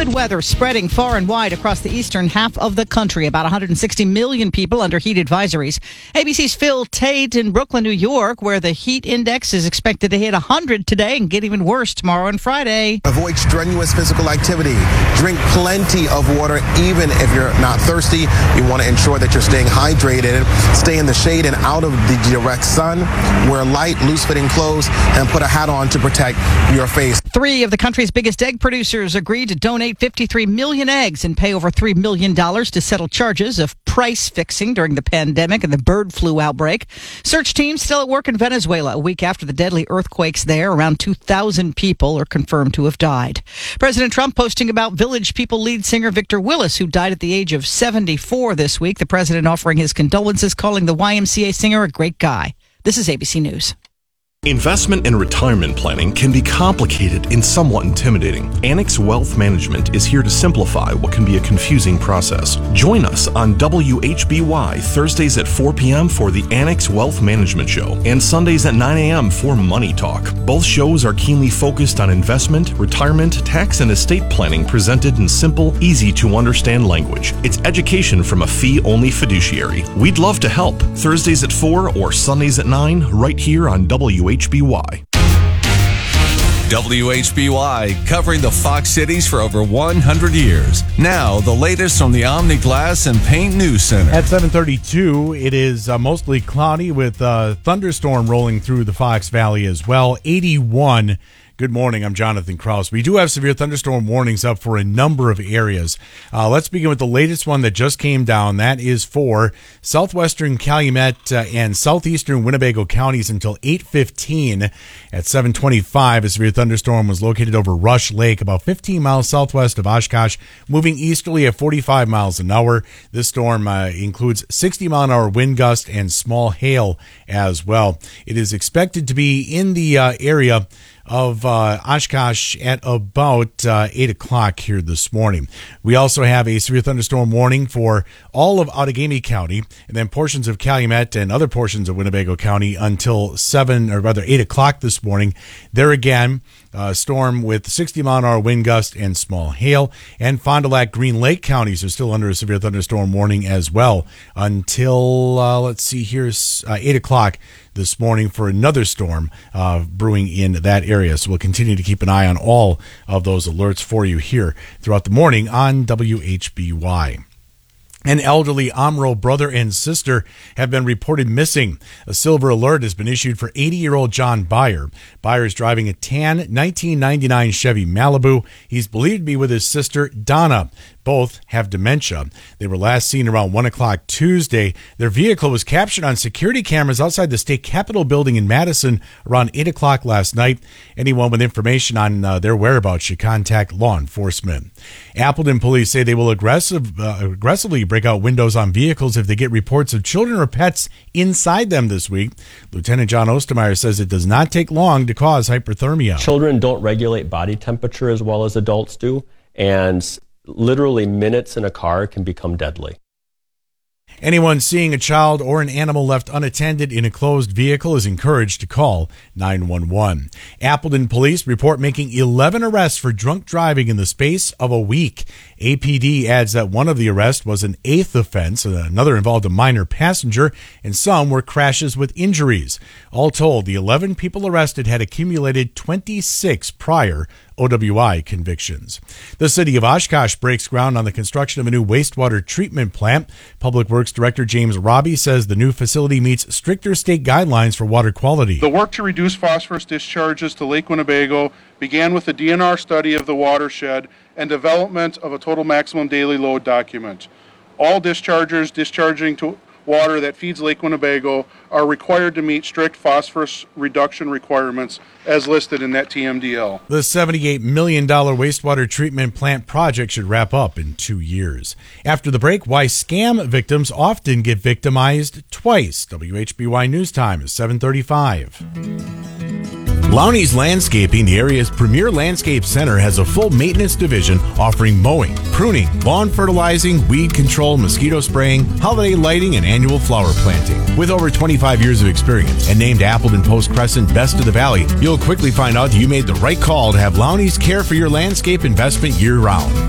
humid weather spreading far and wide across the eastern half of the country. About 160 million people under heat advisories. ABC's Phil Tate in Brooklyn, New York, where the heat index is expected to hit 100 today and get even worse tomorrow and Friday. Avoid strenuous physical activity. Drink plenty of water, even if you're not thirsty. You want to ensure that you're staying hydrated. Stay in the shade and out of the direct sun. Wear light, loose-fitting clothes, and put a hat on to protect your face. 3 of the country's biggest egg producers agreed to donate 53 million eggs and pay over $3 million to settle charges of price fixing during the pandemic and the bird flu outbreak. Search teams still at work in Venezuela a week after the deadly earthquakes there. Around 2,000 people are confirmed to have died. President Trump posting about Village People lead singer Victor Willis, who died at the age of 74 this week. The president offering his condolences, calling the YMCA singer a great guy. This is ABC News. Investment and retirement planning can be complicated and somewhat intimidating. Annex Wealth Management is here to simplify what can be a confusing process. Join us on WHBY Thursdays at 4 p.m. for the Annex Wealth Management Show and Sundays at 9 a.m. for Money Talk. Both shows are keenly focused on investment, retirement, tax, and estate planning presented in simple, easy-to-understand language. It's education from a fee-only fiduciary. We'd love to help. Thursdays at 4 or Sundays at 9 right here on WHBY. WHBY, covering the Fox Cities for over 100 years. Now, the latest from the Omni Glass and Paint News Center. At 7:32, it is mostly cloudy with a thunderstorm rolling through the Fox Valley as well. 81. Good morning. I'm Jonathan Kraus. We do have severe thunderstorm warnings up for a number of areas. Let's begin with the latest one that just came down. That is for southwestern Calumet and southeastern Winnebago counties until 8:15. At 7:25, a severe thunderstorm was located over Rush Lake, about 15 miles southwest of Oshkosh, moving easterly at 45 miles an hour. This storm includes 60-mile-an-hour wind gust and small hail as well. It is expected to be in the area of Oshkosh at about 8 o'clock here this morning. We also have a severe thunderstorm warning for all of Outagamie County and then portions of Calumet and other portions of Winnebago County until 8 o'clock this morning. There again, storm with 60-mile-an-hour wind gust and small hail. And Fond du Lac, Green Lake counties are still under a severe thunderstorm warning as well until, 8 o'clock this morning for another storm brewing in that area. So we'll continue to keep an eye on all of those alerts for you here throughout the morning on WHBY. An elderly Amro brother and sister have been reported missing. A silver alert has been issued for 80-year-old John Byer. Byer is driving a tan 1999 Chevy Malibu. He's believed to be with his sister, Donna. Both have dementia. They were last seen around 1 o'clock Tuesday. Their vehicle was captured on security cameras outside the state capitol building in Madison around 8 o'clock last night. Anyone with information on their whereabouts should contact law enforcement. Appleton police say they will aggressively break out windows on vehicles if they get reports of children or pets inside them this week. Lieutenant John Ostermeyer says it does not take long to cause hyperthermia. Children don't regulate body temperature as well as adults do, and literally minutes in a car can become deadly. Anyone seeing a child or an animal left unattended in a closed vehicle is encouraged to call 911. Appleton police report making 11 arrests for drunk driving in the space of a week. APD adds that one of the arrests was an 8th offense, another involved a minor passenger, and some were crashes with injuries. All told, the 11 people arrested had accumulated 26 prior OWI convictions. The city of Oshkosh breaks ground on the construction of a new wastewater treatment plant. Public Works Director James Robbie says the new facility meets stricter state guidelines for water quality. The work to reduce phosphorus discharges to Lake Winnebago began with the DNR study of the watershed and development of a total maximum daily load document. All dischargers discharging to water that feeds Lake Winnebago are required to meet strict phosphorus reduction requirements as listed in that TMDL. The $78 million wastewater treatment plant project should wrap up in 2 years. After the break, why scam victims often get victimized twice. WHBY News Time is 7:35. Lowney's Landscaping, the area's premier landscape center, has a full maintenance division offering mowing, pruning, lawn fertilizing, weed control, mosquito spraying, holiday lighting, and annual flower planting. With over 25 years of experience and named Appleton Post Crescent Best of the Valley, you'll quickly find out that you made the right call to have Lowney's care for your landscape investment year-round.